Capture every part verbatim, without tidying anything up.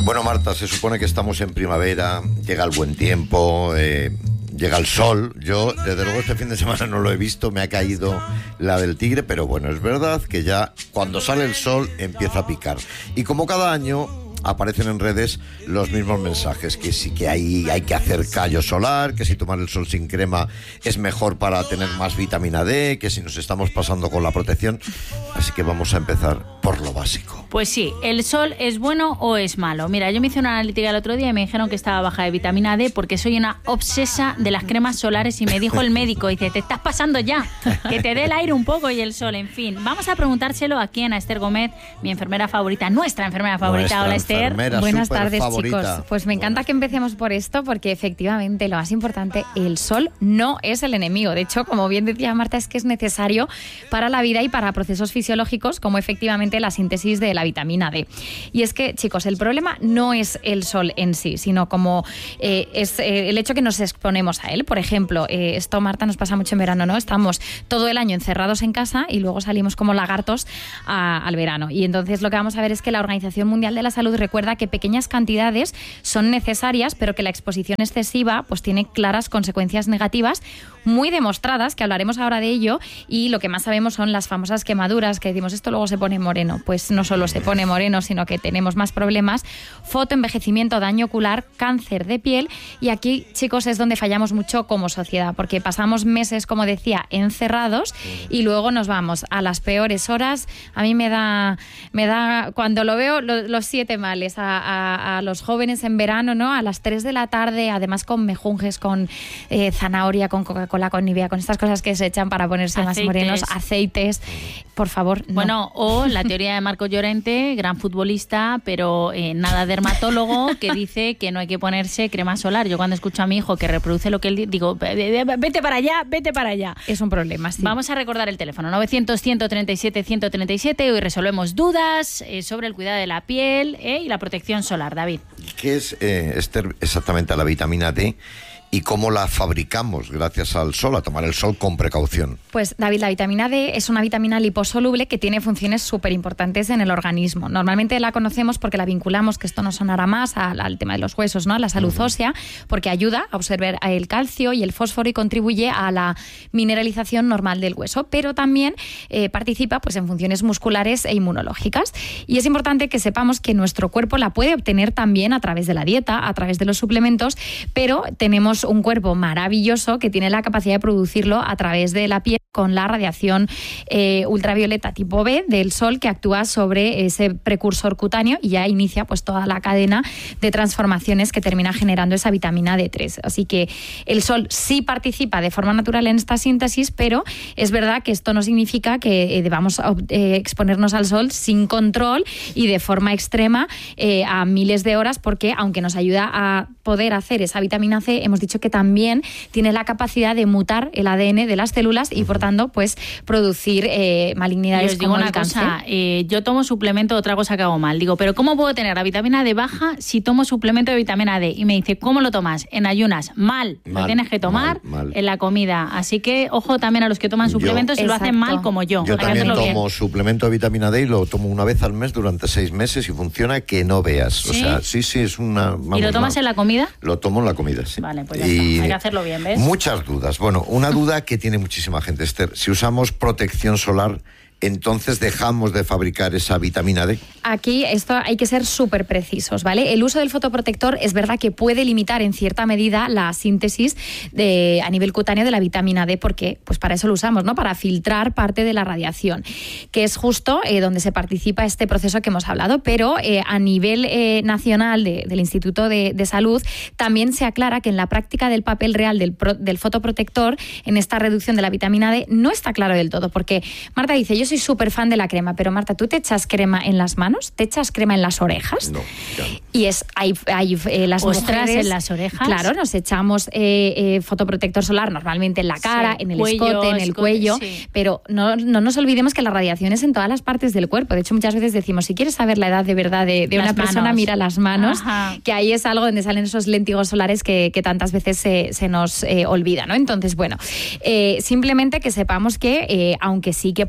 Bueno, Marta, se supone que estamos en primavera, llega el buen tiempo, eh, llega el sol. Yo, desde luego, este fin de semana no lo he visto, me ha caído la del tigre, pero bueno, es verdad que ya cuando sale el sol empieza a picar. Y como cada año aparecen en redes los mismos mensajes, que sí que hay, hay que hacer callo solar, que si tomar el sol sin crema es mejor para tener más vitamina D, que si nos estamos pasando con la protección. Así que vamos a empezar por lo básico. Pues sí, ¿el sol es bueno o es malo? Mira, yo me hice una analítica el otro día y me dijeron que estaba baja de vitamina D porque soy una obsesa de las cremas solares y me dijo el médico, dice, te estás pasando ya, que te dé el aire un poco y el sol, en fin. Vamos a preguntárselo aquí a Esther Gómez, mi enfermera favorita, nuestra enfermera favorita. Nuestra Hola, Esther. Buenas tardes, favorita. chicos. Pues me encanta que empecemos por esto porque efectivamente lo más importante, el sol no es el enemigo. De hecho, como bien decía Marta, es que es necesario para la vida y para procesos fisiológicos como efectivamente la síntesis de la vitamina D. Y es que, chicos, el problema no es el sol en sí, sino como eh, es eh, el hecho que nos exponemos a él. Por ejemplo, eh, esto, Marta, nos pasa mucho en verano, ¿no? Estamos todo el año encerrados en casa y luego salimos como lagartos a, al verano. Y entonces lo que vamos a ver es que la Organización Mundial de la Salud recuerda que pequeñas cantidades son necesarias, pero que la exposición excesiva pues tiene claras consecuencias negativas muy demostradas, que hablaremos ahora de ello, y lo que más sabemos son las famosas quemaduras, que decimos esto luego se pone moreno. Pues no solo se pone moreno, sino que tenemos más problemas, fotoenvejecimiento, daño ocular, cáncer de piel, y aquí, chicos, es donde fallamos mucho como sociedad, porque pasamos meses, como decía, encerrados y luego nos vamos a las peores horas. A mí me da, me da cuando lo veo, lo, los siete males a, a, a los jóvenes en verano, ¿no? A las tres de la tarde, además con mejunjes, con eh, zanahoria, con Coca-Cola, con Nivea, con estas cosas que se echan para ponerse aceites. más morenos, aceites, por favor, no. Bueno, o la teoría de Marco Llorente, gran futbolista, pero eh, nada dermatólogo, que dice que no hay que ponerse crema solar. Yo cuando escucho a mi hijo que reproduce lo que él dice, digo, vete para allá, vete para allá. Es un problema, sí. Vamos a recordar el teléfono, novecientos, ciento treinta y siete, ciento treinta y siete. Hoy resolvemos dudas eh, sobre el cuidado de la piel eh, y la protección solar. David. ¿Qué es, eh, Esther, exactamente la vitamina D? ¿Y cómo la fabricamos gracias al sol, a tomar el sol con precaución? Pues, David, la vitamina D es una vitamina liposoluble que tiene funciones súper importantes en el organismo. Normalmente la conocemos porque la vinculamos, que esto nos sonará más al, al tema de los huesos, ¿no? A la salud uh-huh. ósea, porque ayuda a absorber el calcio y el fósforo y contribuye a la mineralización normal del hueso, pero también eh, participa pues, en funciones musculares e inmunológicas. Y es importante que sepamos que nuestro cuerpo la puede obtener también a través de la dieta, a través de los suplementos, pero tenemos un cuerpo maravilloso que tiene la capacidad de producirlo a través de la piel con la radiación eh, ultravioleta tipo B del sol, que actúa sobre ese precursor cutáneo y ya inicia pues toda la cadena de transformaciones que termina generando esa vitamina D tres. Así que el sol sí participa de forma natural en esta síntesis, pero es verdad que esto no significa que eh, debamos eh, exponernos al sol sin control y de forma extrema eh, a miles de horas, porque aunque nos ayuda a poder hacer esa vitamina C, hemos dicho que también tiene la capacidad de mutar el A D N de las células y por tanto pues producir eh, malignidades. Y os digo como una el cáncer. cosa, eh, yo tomo suplemento, otra cosa que hago mal, digo, pero ¿cómo puedo tener la vitamina D baja si tomo suplemento de vitamina D? Y me dice, ¿cómo lo tomas? En ayunas. Mal, mal lo tienes que tomar mal, mal. en la comida. Así que ojo también a los que toman suplementos yo, y lo hacen mal como yo. Yo Hay también que hacerlo tomo bien. suplemento de vitamina D y lo tomo una vez al mes durante seis meses y funciona que no veas. ¿Sí? O sea, sí, sí, es una... Vamos, ¿Y lo tomas no. en la comida? Lo tomo en la comida, sí. Vale, pues ya y está. Hay que hacerlo bien, ¿ves? Muchas dudas. Bueno, una duda que tiene muchísima gente, Esther. Si usamos protección solar, entonces dejamos de fabricar esa vitamina D. Aquí esto hay que ser súper precisos, ¿vale? El uso del fotoprotector es verdad que puede limitar en cierta medida la síntesis de, a nivel cutáneo de la vitamina D, porque pues para eso lo usamos, ¿no? Para filtrar parte de la radiación, que es justo eh, donde se participa este proceso que hemos hablado, pero eh, a nivel eh, nacional de, del Instituto de, de Salud también se aclara que en la práctica del papel real del, pro, del fotoprotector en esta reducción de la vitamina D no está claro del todo, porque Marta dice, yo soy súper fan de la crema, pero Marta, ¿tú te echas crema en las manos? ¿Te echas crema en las orejas? No. Ya. Y es, hay, hay eh, las Ostras, mujeres... en las orejas. Claro, nos echamos eh, eh, fotoprotector solar normalmente en la cara, Sí, en el cuello, escote, en el escote, cuello, sí. pero no, no nos olvidemos que la radiación es en todas las partes del cuerpo. De hecho, muchas veces decimos, si quieres saber la edad de verdad de, de Las una persona, manos. mira las manos, Ajá. que ahí es algo donde salen esos léntigos solares que, que tantas veces se, se nos eh, olvida, ¿no? Entonces, bueno, eh, simplemente que sepamos que, eh, aunque sí que podría haber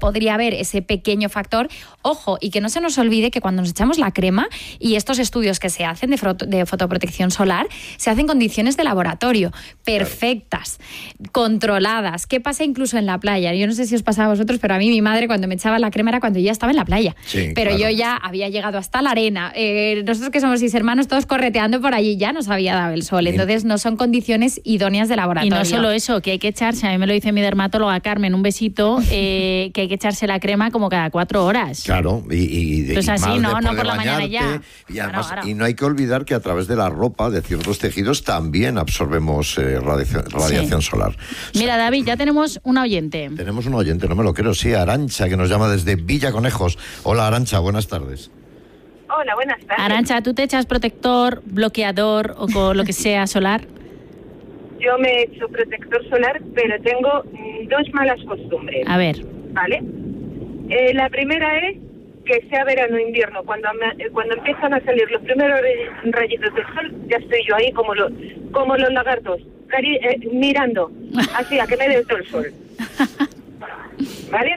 haber ese pequeño factor. Ojo, y que no se nos olvide que cuando nos echamos la crema y estos estudios que se hacen de, foto, de fotoprotección solar, se hacen condiciones de laboratorio perfectas, controladas. ¿Qué pasa incluso en la playa? Yo no sé si os pasa a vosotros, pero a mí mi madre cuando me echaba la crema era cuando yo ya estaba en la playa. Sí, pero claro. yo ya había llegado hasta la arena. Eh, nosotros que somos seis hermanos, todos correteando por allí, ya nos había dado el sol. Entonces no son condiciones idóneas de laboratorio. Y no solo eso, que hay que echarse, a mí me lo dice mi dermatóloga Carmen, un besito, eh, que hay que echarse la crema como cada cuatro horas. Claro, y, y, y Entonces así, más no, después no de por la mañana bañarte, ya. Y, además, Claro, claro. y no hay que olvidar que a través de la ropa, de ciertos tejidos, también absorbemos eh, radiación, radiación Sí. solar. Mira, David, ya tenemos una oyente. Tenemos un oyente, no me lo creo, sí, Arantxa, que nos llama desde Villa Conejos. Hola, Arantxa, buenas tardes. Hola, buenas tardes. Arantxa, ¿tú te echas protector, bloqueador o con lo que sea solar? Yo me he hecho protector solar, pero tengo mm, dos malas costumbres. A ver. ¿Vale? Eh, la primera es que sea verano o invierno, cuando me- eh, cuando empiezan a salir los primeros re- rayitos del sol, ya estoy yo ahí como los, como los lagartos, cari- eh, mirando, así a que me dé todo el sol. ¿Vale?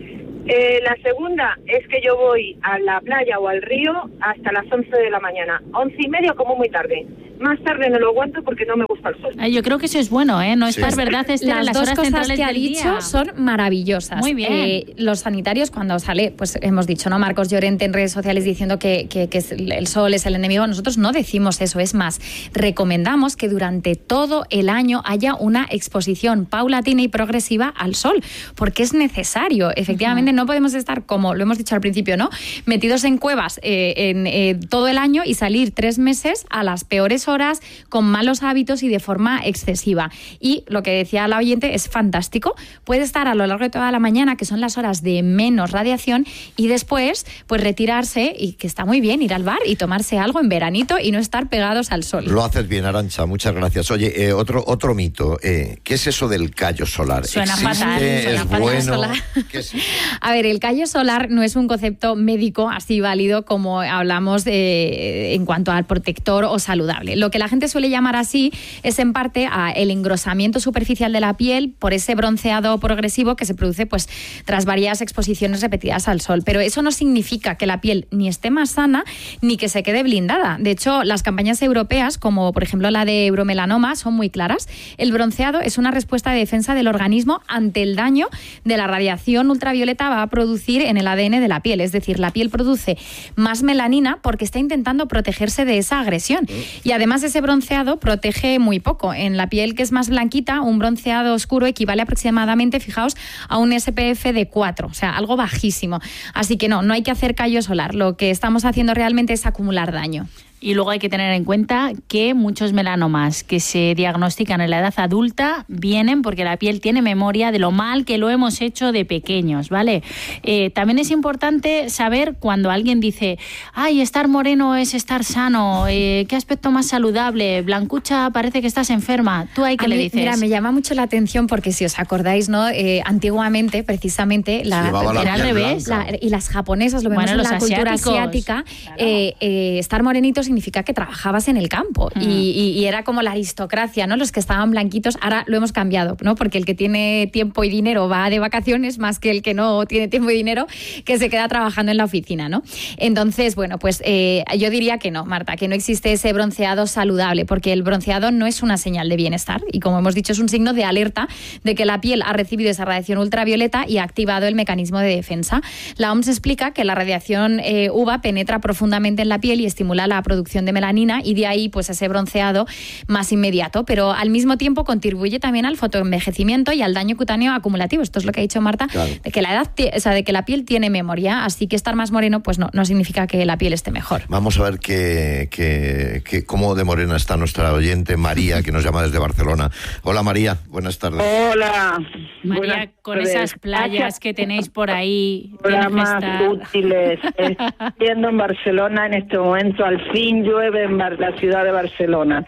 Eh, la segunda es que yo voy a la playa o al río hasta las once de la mañana. Once y media como muy tarde. Más tarde no lo aguanto porque no me gusta el sol. Ay, yo creo que eso es bueno, ¿eh? No Sí. es verdad, Esther, en Las las dos horas cosas centrales que ha del dicho día. son maravillosas. Muy bien. Eh, los sanitarios, cuando sale, pues hemos dicho, ¿no? Marcos Llorente en redes sociales diciendo que, que, que es- el sol es el enemigo. Nosotros no decimos eso. Es más, recomendamos que durante todo el año haya una exposición paulatina y progresiva al sol, porque es necesario. Efectivamente, no podemos estar, como lo hemos dicho al principio, ¿no? Metidos en cuevas eh, en eh, todo el año y salir tres meses a las peores horas, con malos hábitos y de forma excesiva. Y lo que decía la oyente es fantástico. Puede estar a lo largo de toda la mañana, que son las horas de menos radiación, y después pues retirarse, y que está muy bien ir al bar y tomarse algo en veranito y no estar pegados al sol. Lo haces bien, Arantxa, muchas gracias. Oye, eh, otro otro mito, eh, ¿qué es eso del callo solar? Suena ¿Existe? fatal, suena ¿Es fatal. bueno? Solar. ¿Qué es eso? A ver, el callo solar no es un concepto médico así válido como hablamos eh, en cuanto al protector o saludable. Lo que la gente suele llamar así es en parte a el engrosamiento superficial de la piel por ese bronceado progresivo que se produce pues tras varias exposiciones repetidas al sol. Pero eso no significa que la piel ni esté más sana ni que se quede blindada. De hecho, las campañas europeas, como por ejemplo la de euromelanoma, son muy claras. El bronceado es una respuesta de defensa del organismo ante el daño de la radiación ultravioleta va a producir en el A D N de la piel. Es decir, la piel produce más melanina porque está intentando protegerse de esa agresión. Y además ese bronceado protege muy poco. En la piel que es más blanquita, un bronceado oscuro equivale aproximadamente, fijaos, a un S P F de cuatro, o sea, algo bajísimo. Así que no, no hay que hacer callo solar. Lo que estamos haciendo realmente es acumular daño. Y luego hay que tener en cuenta que muchos melanomas que se diagnostican en la edad adulta vienen porque la piel tiene memoria de lo mal que lo hemos hecho de pequeños, ¿vale? Eh, también es importante saber cuando alguien dice, ay, estar moreno es estar sano, eh, qué aspecto más saludable, blancucha, parece que estás enferma. ¿Tú ahí qué A le mí, dices? Mira, me llama mucho la atención porque si os acordáis, ¿no? Eh, antiguamente, precisamente, la, Llevaba la era al piel revés, blanca. la- y las japonesas, lo vemos Bueno, en los la cultura asiáticos. asiática, Claro. eh, eh, estar morenitos significa que trabajabas en el campo Mm. y, y- y era como la aristocracia, ¿no? Los que estaban blanquitos, ahora lo hemos cambiado, ¿no? Porque el que tiene tiempo y dinero va de vacaciones más que el que no tiene tiempo y dinero que se queda trabajando en la oficina, ¿no? Entonces, bueno, pues eh, yo diría que no, Marta, que no existe ese bronceado saludable, porque el bronceado no es una señal de bienestar y, como hemos dicho, es un signo de alerta de que la piel ha recibido esa radiación ultravioleta y ha activado el mecanismo de defensa. La O M S explica que la radiación eh, U V A penetra profundamente en la piel y estimula la producción de melanina, y de ahí pues ese bronceado más inmediato, pero al mismo tiempo contribuye también al fotoenvejecimiento y al daño cutáneo acumulativo. Esto es lo que ha dicho Marta, Claro. de que la edad, ti- o sea, de que la piel tiene memoria, así que estar más moreno pues no, no significa que la piel esté mejor. Vamos a ver que, que, que cómo de morena está nuestra oyente María, que nos llama desde Barcelona. Hola María, buenas tardes. Hola. María, Buenas con tardes. esas playas que tenéis por ahí, tienes que Programas estar... útiles. Estoy viendo en Barcelona en este momento, al fin llueve en Bar- la ciudad de Barcelona.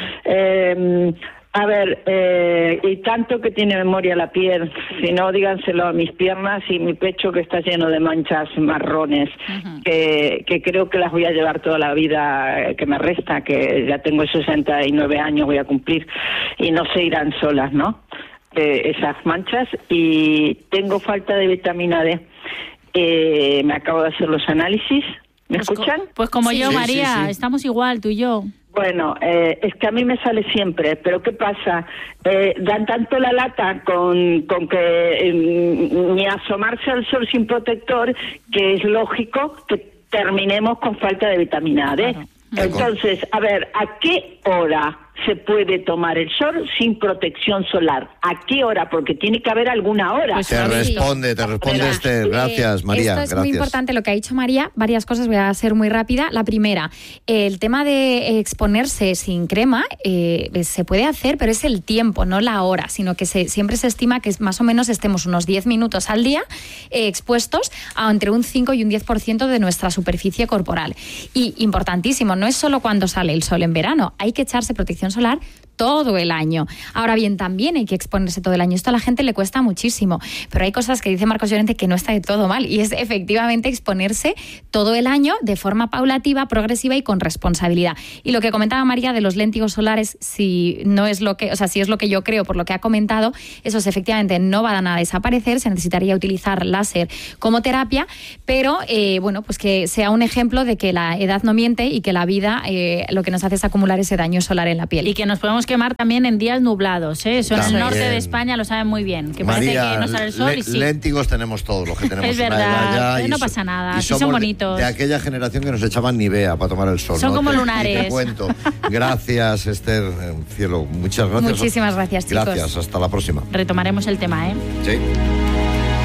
Eh, a ver, eh, y tanto que tiene memoria la piel, si no, díganselo a mis piernas y mi pecho, que está lleno de manchas marrones, Ujú. que, que creo que las voy a llevar toda la vida eh, que me resta, que ya tengo sesenta y nueve años, voy a cumplir, y no se irán solas, ¿no? Eh, esas manchas, y tengo falta de vitamina D. Eh, me acabo de hacer los análisis. ¿Me Pues escuchan? co- Pues como Sí. yo, Sí, María, sí, sí. estamos igual, tú y yo. Bueno, eh, es que a mí me sale siempre, pero ¿qué pasa? Eh, dan tanto la lata con, con que eh, ni asomarse al sol sin protector, que es lógico que terminemos con falta de vitamina D. Claro. Entonces, a ver, ¿a qué hora se puede tomar el sol sin protección solar? ¿A qué hora? Porque tiene que haber alguna hora. Pues Te Sí. responde, te responde Mira, Esther. Gracias, eh, María. Esto es gracias. muy importante lo que ha dicho María. Varias cosas, voy a ser muy rápida. La primera, el tema de exponerse sin crema eh, se puede hacer, pero es el tiempo, no la hora, sino que se, siempre se estima que más o menos estemos unos diez minutos al día eh, expuestos a entre un cinco y un diez por ciento de nuestra superficie corporal. Y importantísimo, no es solo cuando sale el sol en verano, hay que echarse protección solar todo el año. Ahora bien, también hay que exponerse todo el año. Esto a la gente le cuesta muchísimo, pero hay cosas que dice Marcos Llorente que no está de todo mal, y es efectivamente exponerse todo el año de forma paulativa, progresiva y con responsabilidad. Y lo que comentaba María de los léntigos solares, si no es lo que, o sea, si es lo que yo creo por lo que ha comentado, esos efectivamente no van a desaparecer, se necesitaría utilizar láser como terapia, pero eh, bueno, pues que sea un ejemplo de que la edad no miente y que la vida eh, lo que nos hace es acumular ese daño solar en la piel. Y que nos podemos quemar también en días nublados, ¿eh? Eso en el También. norte de España lo saben muy bien, que María, parece que no sale el sol le- y sí. léntigos tenemos todos los que tenemos Es una verdad, edad ya. no y pasa so- nada, y sí son somos de- bonitos. De, aquella generación que nos echaban Nivea para tomar el sol. Son ¿no? como Te- lunares. Te cuento. Gracias, Esther, eh, cielo. Muchas gracias. Muchísimas gracias, chicos. Gracias, hasta la próxima. Retomaremos el tema, ¿eh? Sí.